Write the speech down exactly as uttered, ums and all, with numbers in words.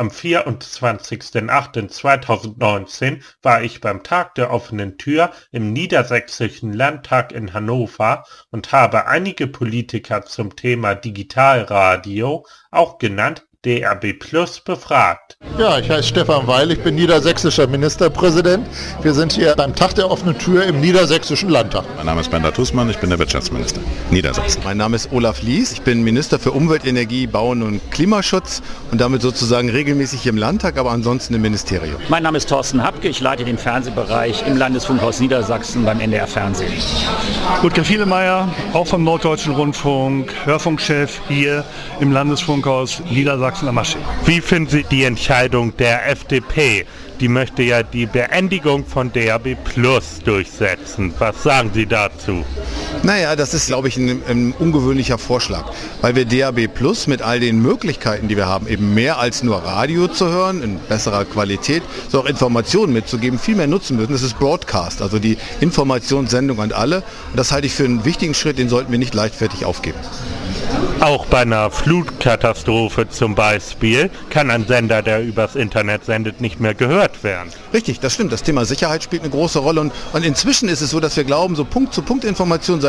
Am vierundzwanzigsten achten zweitausendneunzehn war ich beim Tag der offenen Tür im Niedersächsischen Landtag in Hannover und habe einige Politiker zum Thema Digitalradio, auch genannt D A B Plus, befragt. Ja, ich heiße Stefan Weil, ich bin niedersächsischer Ministerpräsident. Wir sind hier beim Tag der offenen Tür im Niedersächsischen Landtag. Mein Name ist Bernhard Tußmann, ich bin der Wirtschaftsminister Niedersachsen. Mein Name ist Olaf Lies, ich bin Minister für Umwelt, Energie, Bauen und Klimaschutz und damit sozusagen regelmäßig im Landtag, aber ansonsten im Ministerium. Mein Name ist Thorsten Hapke, ich leite den Fernsehbereich im Landesfunkhaus Niedersachsen beim N D R Fernsehen. Ludger Fielemeyer, auch vom Norddeutschen Rundfunk, Hörfunkchef hier im Landesfunkhaus Niedersachsen am Maschee. Wie finden Sie die Entscheidung der F D P? Die möchte ja die Beendigung von D A B Plus durchsetzen. Was sagen Sie dazu? Naja, das ist, glaube ich, ein, ein ungewöhnlicher Vorschlag, weil wir D A B Plus mit all den Möglichkeiten, die wir haben, eben mehr als nur Radio zu hören, in besserer Qualität, so auch Informationen mitzugeben, viel mehr nutzen müssen. Das ist Broadcast, also die Informationssendung an alle. Und das halte ich für einen wichtigen Schritt, den sollten wir nicht leichtfertig aufgeben. Auch bei einer Flutkatastrophe zum Beispiel kann ein Sender, der übers Internet sendet, nicht mehr gehört werden. Richtig, das stimmt. Das Thema Sicherheit spielt eine große Rolle und, und inzwischen ist es so, dass wir glauben, so Punkt-zu-Punkt-Information